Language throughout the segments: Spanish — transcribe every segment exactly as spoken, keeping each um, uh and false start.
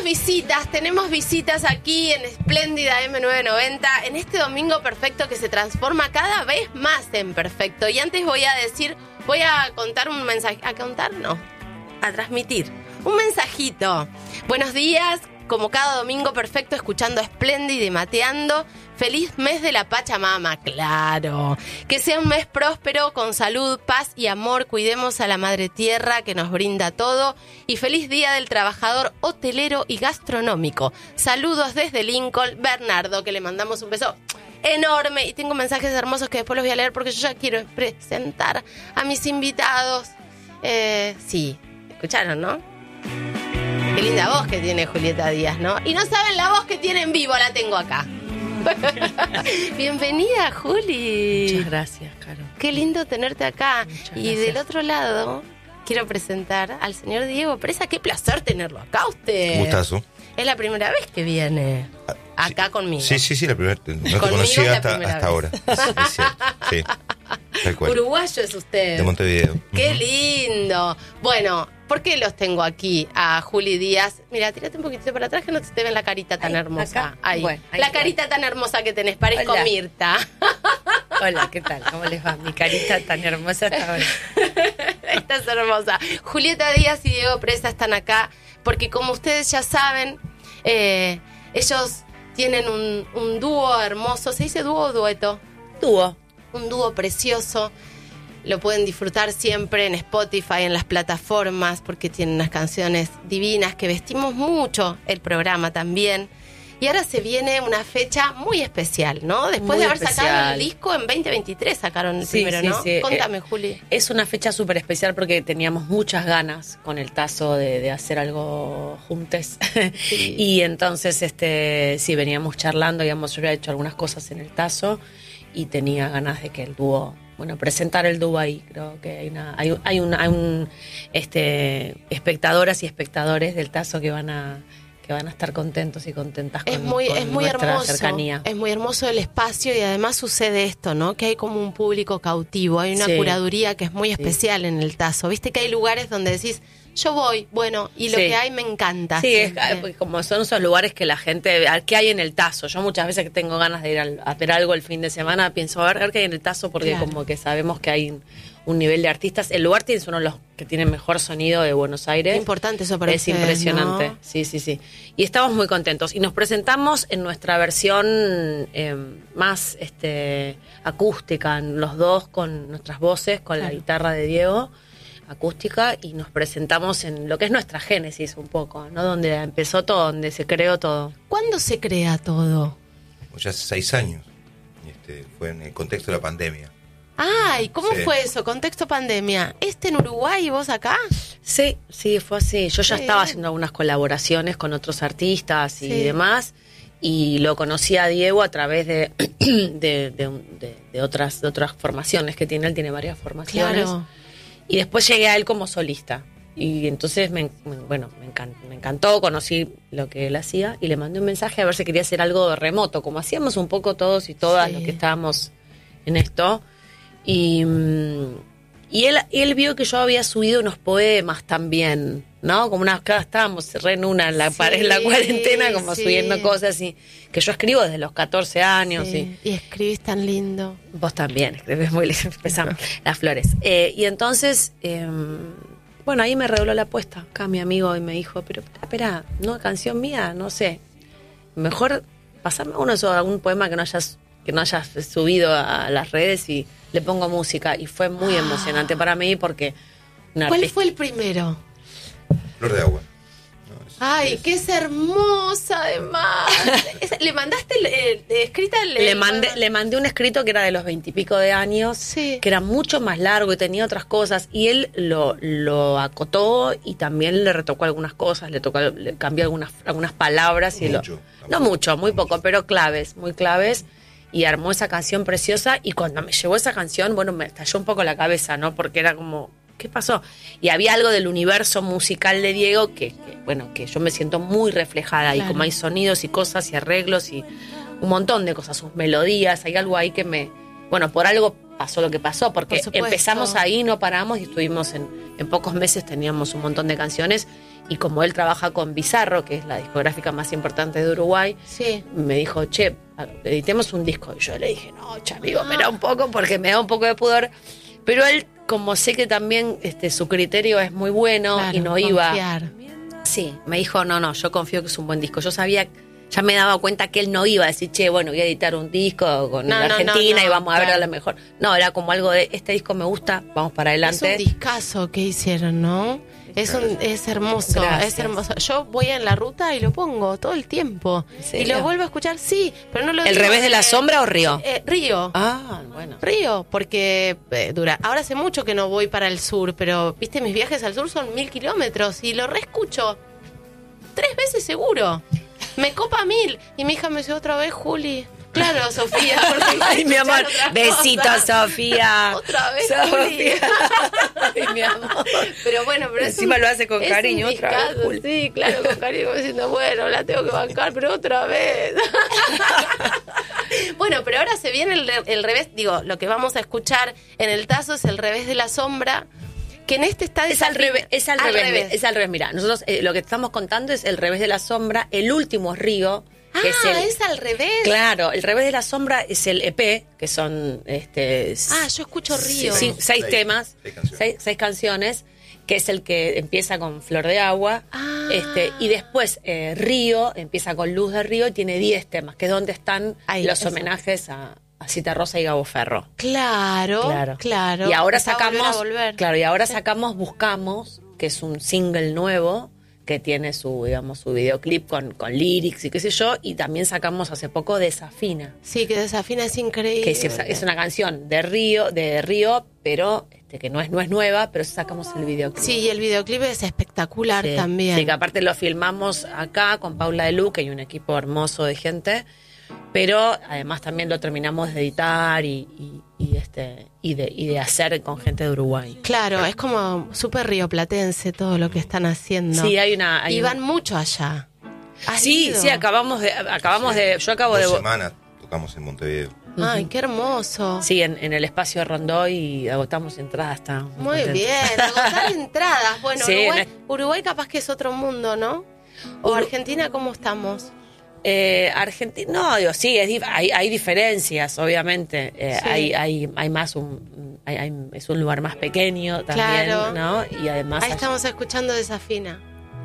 visitas, tenemos visitas aquí en Espléndida eme novecientos noventa, en este domingo perfecto que se transforma cada vez más en perfecto. Y antes voy a decir, voy a contar un mensaje, a contar no, a transmitir un mensajito. Buenos días, como cada domingo perfecto, escuchando Espléndida y mateando. Feliz mes de la Pachamama, claro. Que sea un mes próspero, con salud, paz y amor. Cuidemos a la Madre Tierra que nos brinda todo. Y feliz día del trabajador hotelero y gastronómico. Saludos desde Lincoln, Bernardo, que le mandamos un beso enorme. Y tengo mensajes hermosos que después los voy a leer porque yo ya quiero presentar a mis invitados. Eh, sí, escucharon, ¿no? Qué linda voz que tiene Julieta Díaz, ¿no? Y no saben la voz que tiene en vivo, la tengo acá. Bienvenida, Juli. Muchas gracias, Caro. Qué lindo tenerte acá. Muchas y gracias. del otro lado quiero presentar al señor Diego Presa. Qué placer tenerlo acá, usted. Gustazo. Es la primera vez que viene acá sí, conmigo. Sí, sí, sí, la primera. No te Conmigo conocía es la hasta, primera hasta vez. ahora. Es, es cierto, sí. Tal cual. Uruguayo es usted. De Montevideo. Qué Ujú. lindo. Bueno, ¿por qué los tengo aquí a Juli Díaz? Mira, tírate un poquitito para atrás que no se te ve la carita tan Ahí, hermosa. acá. Ahí. Bueno, ahí la está. carita tan hermosa que tenés, parezco Hola. Mirta. Hola, ¿qué tal? ¿Cómo les va? Mi carita tan hermosa hasta ahora. Esta es hermosa. Julieta Díaz y Diego Presa están acá porque, como ustedes ya saben, eh, ellos tienen un, un dúo hermoso. ¿Se dice dúo o dueto? Dúo. Un dúo precioso. Lo pueden disfrutar siempre en Spotify, en las plataformas, porque tienen unas canciones divinas que vestimos mucho el programa también. Y ahora se viene una fecha muy especial, ¿no? Después Muy de haber especial. sacado el disco en veinte veintitrés, sacaron el Sí, primero, sí, ¿no? sí. Contame, Eh, Juli. Es una fecha súper especial porque teníamos muchas ganas con el Tazo de, de hacer algo juntos. Sí. Y entonces, este, sí, veníamos charlando, habíamos yo había hecho algunas cosas en el Tazo y tenía ganas de que el dúo, bueno, presentar el dúo ahí. Creo que hay una, hay, hay un, hay un, este, espectadoras y espectadores del Tazo que van a que van a estar contentos y contentas con, Es muy, con es muy nuestra hermoso, cercanía. es muy hermoso el espacio y además sucede esto, ¿no? Que hay como un público cautivo, hay una Sí. curaduría que es muy especial en el Tazo. Viste que hay lugares donde decís, yo voy, bueno, y lo Sí. que hay me encanta. Sí, es, siempre. porque como son esos lugares que la gente, ¿qué hay en el Tazo? Yo muchas veces que tengo ganas de ir al- a hacer algo el fin de semana, pienso, a ver, a ver qué hay en el Tazo, porque Claro. como que sabemos que hay un, un nivel de artistas. El lugar tiene uno de los que tiene mejor sonido de Buenos Aires. Qué importante eso para Es ustedes, impresionante, ¿no? sí, sí, sí. Y estamos muy contentos. Y nos presentamos en nuestra versión eh, más este, acústica, los dos con nuestras voces, con Claro. la guitarra de Diego, acústica, y nos presentamos en lo que es nuestra génesis un poco, ¿no? Donde empezó todo, donde se creó todo. ¿Cuándo se crea todo? Ya hace seis años. Este, fue en el contexto de la pandemia. Ay, ¿cómo Sí. fue eso? Contexto pandemia. ¿Este en Uruguay y vos acá? Sí, sí, fue así. Yo ya Sí. estaba haciendo algunas colaboraciones con otros artistas y Sí. demás, y lo conocí a Diego a través de, de, de, un- de- de otras, de otras formaciones que tiene. Él tiene varias formaciones. Claro. Y después llegué a él como solista. Y entonces, me, me- bueno, me encantó, me encantó, conocí lo que él hacía y le mandé un mensaje a ver si quería hacer algo remoto, como hacíamos un poco todos y todas Sí. los que estábamos en esto. Y, mm, y él, él vio que yo había subido unos poemas también, ¿no? Como una, cada estábamos re en una, en la, Sí, pared, en la cuarentena, como sí. subiendo cosas y que yo escribo desde los catorce años. Sí. Y, Y escribís tan lindo. Vos también, escribes muy lindo. Empezamos las flores. Eh, y entonces, eh, bueno, ahí me redobló la apuesta. Acá mi amigo y me dijo, pero espera, ¿no canción mía? No sé. Mejor pasarme uno o algún poema que no hayas que no hayas subido a las redes y le pongo música. Y fue muy Ah. emocionante para mí porque una ¿Cuál artista- fue el primero? Flor de agua. No, es- Ay, es- que es hermosa además. Es- ¿Le mandaste el, el- escrita el, Le el mandé, poema? le mandé un escrito que era de los veintipico de años, Sí. que era mucho más largo y tenía otras cosas, y él lo, lo acotó y también le retocó algunas cosas, le tocó, le cambió algunas, algunas palabras y Mucho, lo, no tampoco, mucho, muy no poco, mucho. pero claves, muy claves, y armó esa canción preciosa. Y cuando me llegó esa canción, bueno, me estalló un poco la cabeza, ¿no? Porque era como, ¿qué pasó? Y había algo del universo musical de Diego que, que, bueno, que yo me siento muy reflejada. Claro. Y como hay sonidos y cosas y arreglos y un montón de cosas, sus melodías, hay algo ahí que me... Bueno, por algo pasó lo que pasó, porque Por supuesto. empezamos ahí, no paramos y estuvimos en, en pocos meses, teníamos un montón de canciones y como él trabaja con Bizarro, que es la discográfica más importante de Uruguay, Sí. me dijo, che, editemos un disco. Y yo le dije, no, che, amigo, me da un poco, porque me da un poco de pudor. Pero él, como sé que también este, su criterio es muy bueno, Claro, y no iba... confiar. Sí, me dijo, no, no, yo confío que es un buen disco. Yo sabía, ya me daba cuenta que él no iba a decir, che, bueno, voy a editar un disco con No, no, Argentina no, no, y vamos a ver claro. a lo mejor. No, era como algo de, este disco me gusta, vamos para adelante. Es un discazo que hicieron, ¿no? Es, un, es hermoso, Gracias. es hermoso. Yo voy en la ruta y lo pongo todo el tiempo. ¿En Y serio? lo vuelvo a escuchar, sí, pero no lo ¿El digo revés de la sombra o Río? Eh, Río. Ah, bueno. Río, porque eh, dura. Ahora hace mucho que no voy para el sur, pero, viste, mis viajes al sur son mil kilómetros y lo reescucho tres veces seguro. Me copa mil. Y mi hija me dice otra vez, Juli. Claro, Sofía. porque Ay, mi amor, escuchar otras besito, cosas. Sofía. Otra vez, Juli. Sofía. Ay, mi amor. Pero bueno, pero es Encima un- lo hace con es cariño, un otra vez, discazo, Juli. sí, claro, con cariño, como diciendo, bueno, la tengo que bancar, pero otra vez. Bueno, pero ahora se viene el, re- el revés, digo, lo que vamos a escuchar en el tazo es el revés de la sombra, que en este está Es al desafina- revés, es al, revés, es al revés. Mira, nosotros eh, lo que estamos contando es el revés de la sombra, el último es Río, Ah, que es el... es al revés. Claro, el revés de la sombra es el E P, que son este Ah, yo escucho Río. sí, seis, Seis. temas, Seis canciones. seis, seis canciones, que es el que empieza con Flor de Agua, Ah. este y después eh, Río empieza con Luz de Río y tiene diez temas, que es donde están Ahí, los eso. homenajes a, a Cita Rosa y Gabo Ferro. Claro, claro. Y ahora Está volver a sacamos, volver. claro, y ahora Sí. sacamos Buscamos, que es un single nuevo que tiene su, digamos, su videoclip con, con lyrics y qué sé yo, y también sacamos hace poco Desafina, Sí, que Desafina es increíble. que es, es una canción de Río, de Río, pero este, que no es, no es nueva, pero sacamos el videoclip. Sí, y el videoclip es espectacular Sí, también. sí, que aparte lo filmamos acá con Paula de Luque y un equipo hermoso de gente, pero además también lo terminamos de editar y, y, y este y de, y de hacer con gente de Uruguay. Claro, es como súper rioplatense todo lo que están haciendo. Sí, hay una... hay y un- van mucho allá. ¿Has Sí, ido? sí, acabamos de... acabamos de Yo acabo Dos de... semanas tocamos en Montevideo. Ay, qué hermoso. Sí, en, en el espacio Rondó y agotamos entradas hasta... Muy bien, agotar entradas. Bueno, Sí, Uruguay, en Uruguay capaz que es otro mundo, ¿no? O Uru- Argentina, ¿cómo estamos? Eh, Argentina, no, digo, sí, es dif- hay, hay diferencias, obviamente. Eh, Sí. hay, hay, hay más un, hay- hay- es un lugar más pequeño también, Claro. ¿no? Y además Ahí hay- estamos escuchando Desafina.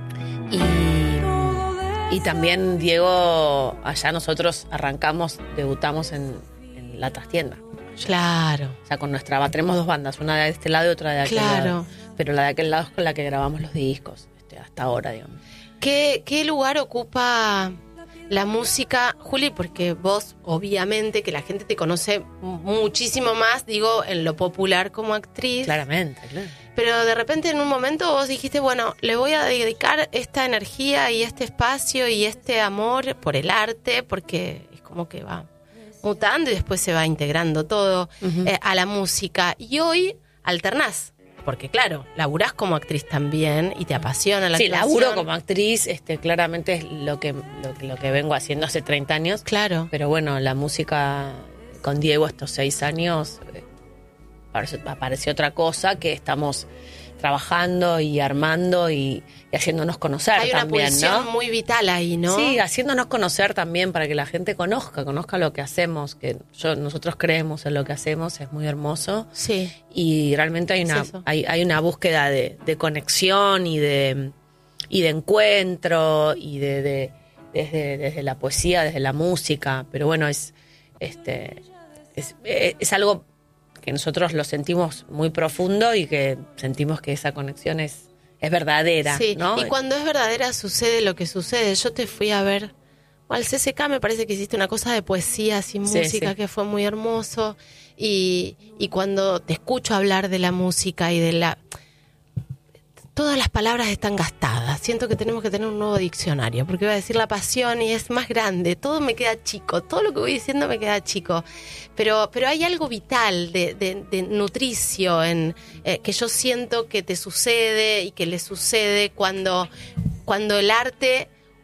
y, y también Diego, allá nosotros arrancamos, debutamos en, en la trastienda. Claro. O sea, con nuestra ba- tenemos dos bandas, una de este lado y otra de aquel Claro. lado. Pero la de aquel lado es con la que grabamos los discos, este, hasta ahora, digamos. ¿Qué, ¿Qué lugar ocupa la música, Juli? Porque vos, obviamente, que la gente te conoce muchísimo más, digo, en lo popular como actriz. Claramente, claro. Pero de repente en un momento vos dijiste, bueno, le voy a dedicar esta energía y este espacio y este amor por el arte, porque es como que va mutando y después se va integrando todo Ujú. eh, a la música. Y hoy alternás, porque claro, laburás como actriz también y te apasiona la Sí, actuación. laburo como actriz, este, claramente es lo que, lo, que- lo que vengo haciendo hace treinta años. Claro. Pero bueno, la música con Diego estos seis años eh, apareció, apareció otra cosa que estamos trabajando y armando y, y haciéndonos conocer Hay una también, pulsión ¿no? muy vital ahí, ¿no? Sí, haciéndonos conocer también para que la gente conozca, conozca lo que hacemos, que yo, nosotros creemos en lo que hacemos, es muy hermoso. Sí. Y realmente hay Es una, eso. hay, hay una búsqueda de, de conexión y de, y de encuentro y de, de- desde, desde la poesía, desde la música. Pero bueno, es, este, es, es algo que nosotros lo sentimos muy profundo y que sentimos que esa conexión es, es verdadera. Sí, ¿no? y cuando es verdadera sucede lo que sucede. Yo te fui a ver al C C K, me parece que hiciste una cosa de poesía sin Sí, música sí. que fue muy hermoso. Y, y cuando te escucho hablar de la música y de la... Todas las palabras están gastadas. Siento que tenemos que tener un nuevo diccionario, porque voy a decir la pasión y es más grande. Todo me queda chico, todo lo que voy diciendo me queda chico. Pero, pero hay algo vital de, de, de nutricio en, eh, que yo siento que te sucede y que le sucede cuando, cuando el arte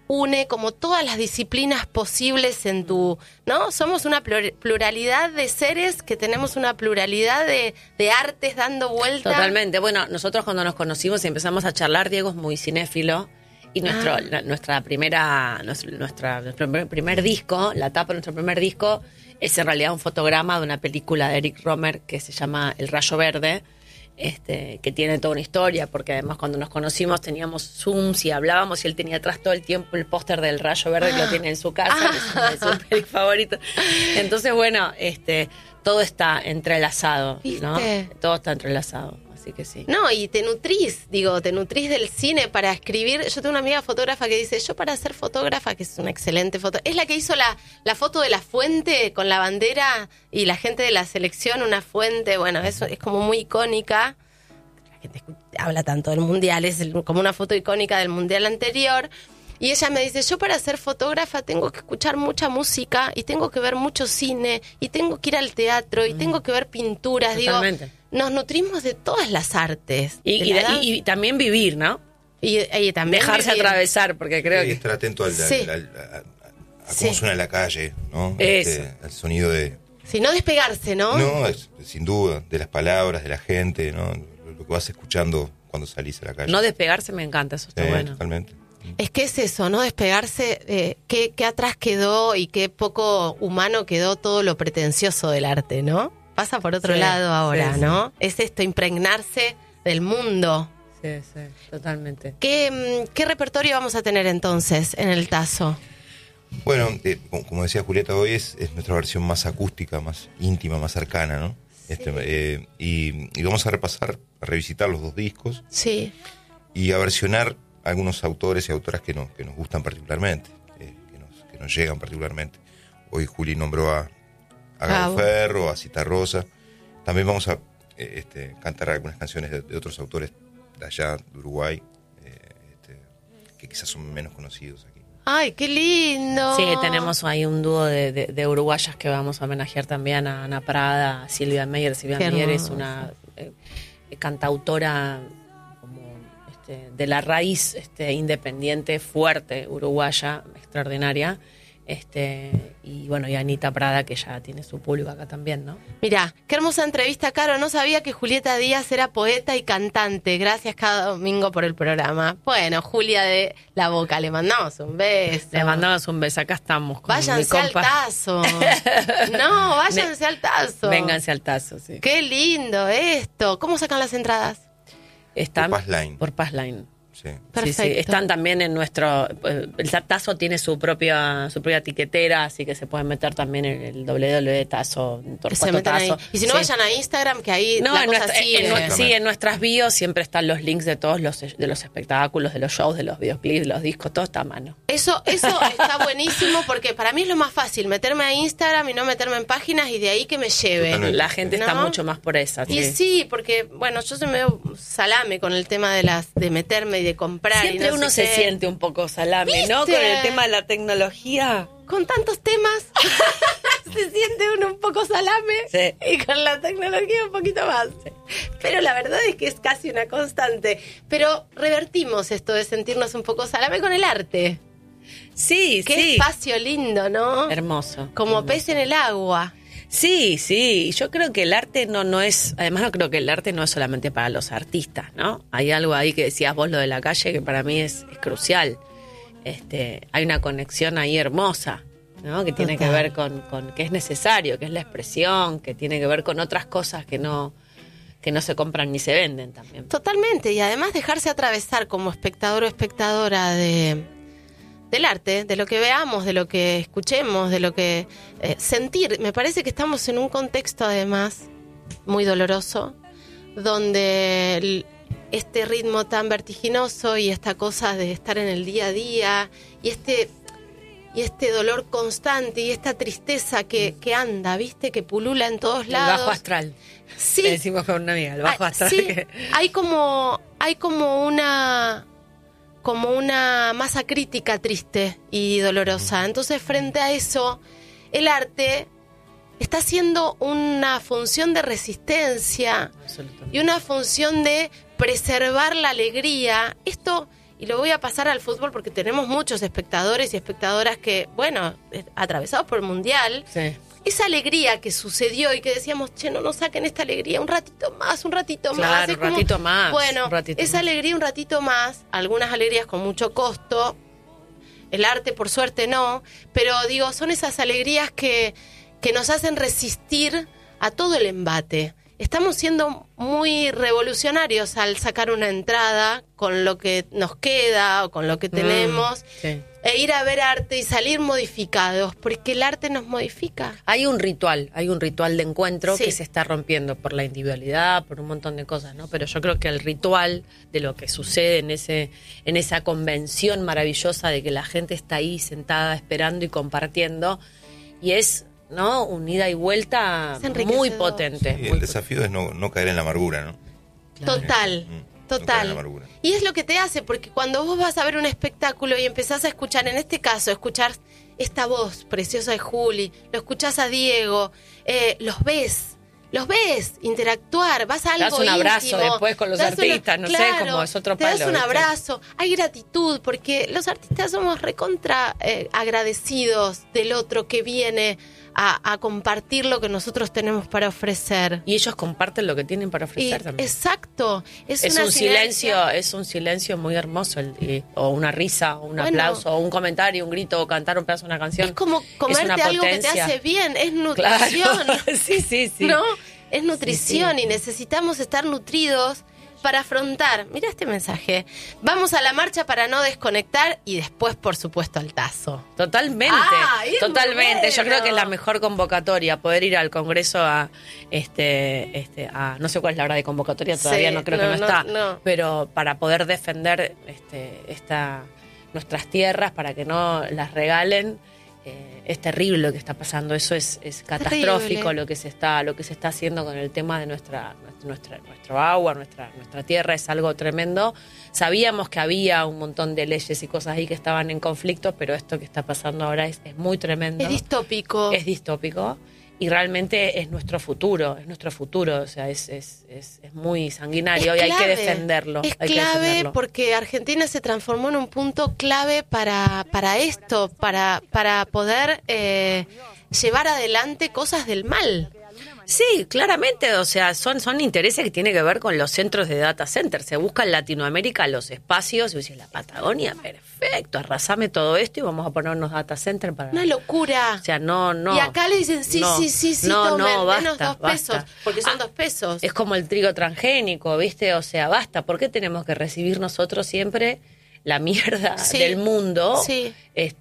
une como todas las disciplinas posibles en tu, ¿no? Somos una pluralidad de seres que tenemos una pluralidad de, de artes dando vuelta. Totalmente. Bueno, nosotros cuando nos conocimos y empezamos a charlar, Diego es muy cinéfilo. Y nuestro, Ah. la- nuestra primera, nuestro, nuestra, nuestro primer, primer disco, la tapa de nuestro primer disco, es en realidad un fotograma de una película de Eric Romer que se llama El Rayo Verde, este, que tiene toda una historia, porque además cuando nos conocimos teníamos Zooms y hablábamos y él tenía atrás todo el tiempo el póster del Rayo Verde que lo tiene en su casa, que es uno de sus pelis favoritos. Entonces, bueno, este, todo está entrelazado, ¿no? ¿Viste? Todo está entrelazado, así que sí. No, y te nutrís, digo, te nutrís del cine para escribir. Yo tengo una amiga fotógrafa que dice, yo para ser fotógrafa, que es una excelente foto, es la que hizo la, la foto de la fuente con la bandera y la gente de la selección, una fuente, bueno, eso es como muy icónica. La gente escu- habla tanto del mundial, es el- como una foto icónica del mundial anterior. Y ella me dice, yo para ser fotógrafa tengo que escuchar mucha música y tengo que ver mucho cine y tengo que ir al teatro y tengo que ver pinturas. Totalmente. Digo, nos nutrimos de todas las artes. Y, De y- la dan- y- y también vivir, ¿no? y, y también Dejarse vivir. atravesar, porque creo y que... estar atento al, al- Sí. al- a, a- a Sí. cómo suena la calle, ¿no? Eso. Este, al sonido de... Si no despegarse, ¿no? No, es, sin duda, de las palabras, de la gente, ¿no? Lo, lo que vas escuchando cuando salís a la calle. No despegarse me encanta, eso está Sí, bueno. totalmente. Es que es eso, ¿no? Despegarse, eh, qué, qué atrás quedó y qué poco humano quedó todo lo pretencioso del arte, ¿no? Pasa por otro Sí, lado ahora, sí, ¿no? Es esto, impregnarse del mundo. Sí, sí, totalmente. ¿Qué, mm, ¿Qué repertorio vamos a tener entonces en el Tazo? Bueno, eh, como, como decía Julieta, hoy es, es nuestra versión más acústica, más íntima, más cercana, ¿no? Este, eh, y, y vamos a repasar, a revisitar los dos discos Sí. y a versionar algunos autores y autoras que nos, que nos gustan particularmente, eh, que, nos, que nos llegan particularmente. Hoy Juli nombró a, a Gabo Gabo. Ferro, a Cita Rosa. También vamos a eh, este, cantar algunas canciones de, de otros autores de allá, de Uruguay, eh, este, que quizás son menos conocidos aquí. Ay, qué lindo. Sí, tenemos ahí un dúo de, de, de uruguayas que vamos a homenajear también a Ana Prada, a Silvia Meyer. Silvia Qué Meyer es hermoso. una eh, cantautora como este, de la raíz este, independiente, fuerte, uruguaya, extraordinaria. Este, y bueno, y Anita Prada, que ya tiene su público acá también, ¿no? Mirá, qué hermosa entrevista, Caro. No sabía que Julieta Díaz era poeta y cantante. Gracias cada domingo por el programa. Bueno, Julia de La Boca, le mandamos un beso. Le mandamos un beso, acá estamos con Váyanse mi al compa. tazo. No, váyanse al tazo. Vénganse al tazo, sí. Qué lindo esto. ¿Cómo sacan las entradas? Están Por Passline. Por Passline. Sí. Perfecto. Sí, sí, están también en nuestro... eh, El Tazo tiene su propia su propia etiquetera, así que se pueden meter también en el doble u doble u doble u punto tazo. Se meten ahí. Y si no, Sí. vayan a Instagram, que ahí No, la en cosa nuestra- sigue. en nue- sí, en nuestras bios siempre están los links de todos los, de los espectáculos, de los shows, de los videoclips, de los discos, todo está a mano. Eso, eso está buenísimo porque para mí es lo más fácil, meterme a Instagram y no meterme en páginas y de ahí que me lleve. Totalmente. La gente está ¿No? mucho más por esa. Y sí. sí, porque, bueno, yo soy medio salame con el tema de las de meterme y de comprar. y Siempre no uno sé se qué. siente un poco salame, ¿no? ¿Viste? Con el tema de la tecnología. Con tantos temas, se siente uno un poco salame Sí. y con la tecnología un poquito más. Pero la verdad es que es casi una constante. Pero revertimos esto de sentirnos un poco salame con el arte. Sí, Qué sí. espacio lindo, ¿no? Hermoso. Como hermoso. pez en el agua. Sí, sí, yo creo que el arte no, no es, además no creo que el arte no es solamente para los artistas, ¿no? Hay algo ahí que decías vos, lo de la calle, que para mí es, es crucial. Este, hay una conexión ahí hermosa, ¿no? Que tiene Total. que ver con, con que es necesario, que es la expresión, que tiene que ver con otras cosas que no, que no se compran ni se venden también. Totalmente, y además dejarse atravesar como espectador o espectadora de del arte, de lo que veamos, de lo que escuchemos, de lo que eh, sentir. Me parece que estamos en un contexto además muy doloroso, donde el- este ritmo tan vertiginoso y esta cosa de estar en el día a día y este y este dolor constante y esta tristeza que, que anda, ¿viste? Que pulula en todos El lados. bajo astral. Sí. Le decimos con una amiga, el bajo Ah, astral. sí, que- hay como hay como una como una masa crítica triste y dolorosa. Entonces, frente a eso, el arte está haciendo una función de resistencia Absolutamente. y una función de preservar la alegría. Esto y lo voy a pasar al fútbol porque tenemos muchos espectadores y espectadoras que, bueno, atravesados por el Mundial, Sí. esa alegría que sucedió y que decíamos, che, no nos saquen esta alegría, un ratito más, un ratito Claro, más. Es un como, ratito más, Bueno, un ratito esa más. alegría un ratito más, algunas alegrías con mucho costo, el arte por suerte no, pero digo, son esas alegrías que, que nos hacen resistir a todo el embate. Estamos siendo muy revolucionarios al sacar una entrada con lo que nos queda o con lo que tenemos, Mm, sí. e ir a ver arte y salir modificados, porque el arte nos modifica. Hay un ritual, hay un ritual de encuentro Sí. que se está rompiendo por la individualidad, por un montón de cosas, ¿no? Pero yo creo que el ritual de lo que sucede en ese, en esa convención maravillosa de que la gente está ahí sentada esperando y compartiendo, y es, ¿no? Un ida y vuelta Es enriquecedor. muy potente. Sí, muy el desafío es no, no caer en la amargura, ¿no? Claro. Total, Mm, no caer en total. la amargura. Y es lo que te hace, porque cuando vos vas a ver un espectáculo y empezás a escuchar, en este caso, escuchar esta voz preciosa de Juli, lo escuchás a Diego, eh, los ves, los ves interactuar, vas a Te algo das un abrazo íntimo, después con los te das una- artistas, no sé, claro, como es otro te das palo, un ¿viste? abrazo, hay gratitud, porque los artistas somos recontra eh, agradecidos del otro que viene a, a compartir lo que nosotros tenemos para ofrecer. Y ellos comparten lo que tienen para Y- ofrecer también. exacto, es, Es una un sinergia. silencio, es un silencio muy hermoso, el- y- o una risa, o un Bueno. aplauso, o un comentario, un grito, o cantar un pedazo de una canción. Es como Es comerte una algo que te potencia. hace bien, es Claro. nutrición. sí, sí, sí. ¿No? Es nutrición Sí, sí. y necesitamos estar nutridos para afrontar. Mira este mensaje. Vamos a la marcha para no desconectar y después, por supuesto, al tazo. Totalmente, Ah, es totalmente. Yo bueno. creo que es la mejor convocatoria, poder ir al Congreso a, este, este, a, no sé cuál es la hora de convocatoria, todavía Sí, no creo no, que no, no, está, no. pero para poder defender este, esta, nuestras tierras, para que no las regalen. Eh, es terrible lo que está pasando, eso es, es catastrófico Terrible. lo que se está lo que se está haciendo con el tema de nuestra nuestra nuestro agua, nuestra nuestra tierra, es algo tremendo. Sabíamos que había un montón de leyes y cosas ahí que estaban en conflicto, pero esto que está pasando ahora es, es muy tremendo. Es distópico. Es distópico y realmente es nuestro futuro, es nuestro futuro, o sea, es, es, es, es muy sanguinario Es y hay que clave. defenderlo. Es hay que clave defenderlo. porque Argentina se transformó en un punto clave para, para esto, para, para poder eh, llevar adelante cosas del mal. Sí, claramente, o sea, son, son intereses que tienen que ver con los centros de data center. Se busca en Latinoamérica los espacios, y dices, la Patagonia, perfecto, arrasame todo esto y vamos a poner unos data centers para... Una locura. O sea, no, no. y acá le dicen, sí, no, sí, sí, sí, no, tomen, no, basta, menos dos pesos, basta. porque son Ah, dos pesos. Es como el trigo transgénico, ¿viste? O sea, basta. ¿Por qué tenemos que recibir nosotros siempre la mierda Sí, del mundo? sí.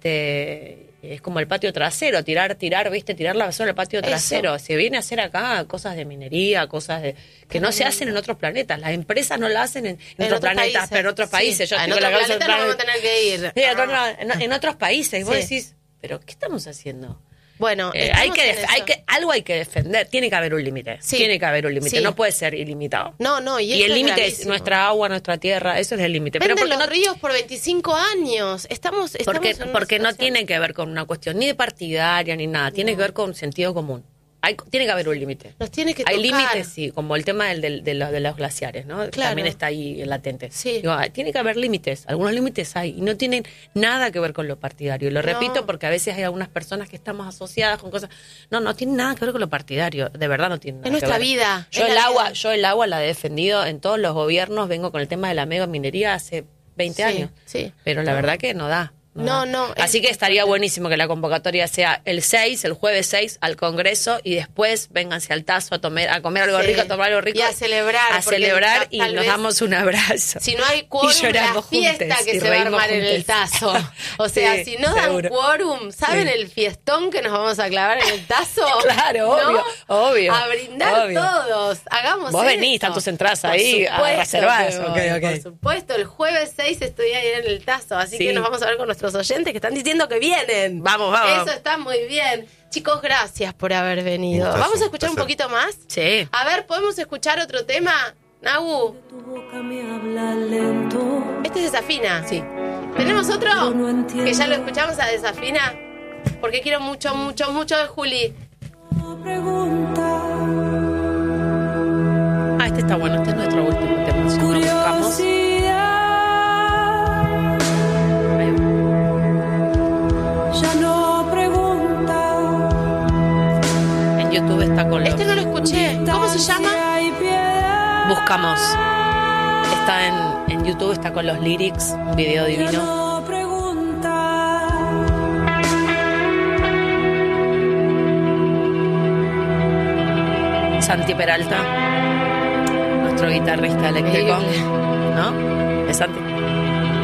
Este, es como el patio trasero, tirar, tirar, ¿viste? Tirar la basura al patio Eso. trasero. Se viene a hacer acá cosas de minería, cosas de que no se hacen en otros planetas. Las empresas no la hacen en, en otros planetas, países. pero en otros Sí. países. Yo Ah, en estoy con otros la cabeza planetas en no vamos a plan- tener que ir. Sí, en, Ah. otro- en- en otros países. Y vos Sí. decís, ¿pero qué estamos haciendo? Bueno, Eh, estamos hay que, en def- eso. hay que algo hay que defender, tiene que haber un límite, Sí. tiene que haber un límite, Sí. no puede ser ilimitado. No, no, y, Y eso el es límite es gravísimo. nuestra agua, nuestra tierra, eso es el límite. Pero Venden porque los no, ríos por veinticinco años. Estamos, estamos porque, en una porque no situación- tiene que ver con una cuestión ni de partidaria ni nada, tiene que ver con sentido común. Hay, tiene que haber un límite. Nos tiene que Hay tocar. límites, sí, como el tema del, del- de, los, de los glaciares, ¿no? Claro. También está ahí latente. Sí. Digo, ah, tiene que haber límites, algunos límites hay, y no tienen nada que ver con lo partidario. Lo No. repito porque a veces hay algunas personas que estamos asociadas con cosas. No, no tiene nada que ver con lo partidario, de verdad no tiene nada Es nuestra que ver. vida, Yo es el la agua, vida. yo el agua la he defendido en todos los gobiernos, vengo con el tema de la mega minería hace veinte Sí, años. sí. Pero la verdad que no da. No, da. no, es Así que estaría buenísimo que la convocatoria sea el seis, el jueves seis, al Congreso y después vénganse al tazo a, tomar, a comer algo Sí. rico, a tomar algo rico. Y a celebrar, A porque celebrar tal- y tal nos vez- damos un abrazo. Si no hay quórum, Y lloramos la fiesta juntes, que y se va a reímos armar en el juntes. tazo. O sea, Sí, si no dan seguro. quórum, ¿saben Sí. el fiestón que nos vamos a clavar en el tazo? Claro, ¿No? obvio, obvio, A brindar obvio. todos. Hagamos Vos esto. venís, están tus entradas Por ahí, a supuesto reservadas. que Ok, voy, ok. Por supuesto, el jueves seis estoy ahí en el tazo. Así Sí. que nos vamos a ver con nuestros oyentes que están diciendo que vienen. Vamos, vamos. Eso está muy bien. Chicos, gracias por haber venido. Un gustazo, Vamos a escuchar un placer. poquito más. Sí. A ver, ¿podemos escuchar otro tema? Nagu, Tu boca me habla lento. este es Desafina. Sí. ¿Tenemos otro? Yo no entiendo. Que ya lo escuchamos a Desafina. Porque quiero mucho, mucho, mucho de Juli. Pregunta, Ah, este está bueno, este es nuestro último tema. Si no lo buscamos. curiosidad. está con los... Este no lo escuché. ¿Cómo se llama? Buscamos. Está en, en YouTube, está con los lyrics, un video divino. Santi Peralta, nuestro guitarrista eléctrico, ¿no? ¿Es Santi?